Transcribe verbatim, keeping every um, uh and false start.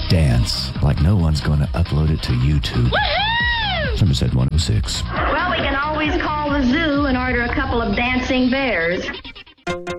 dance like no one's going to upload it to YouTube. Somerset one oh six. Well, we can always call the zoo and order a couple of dancing bears.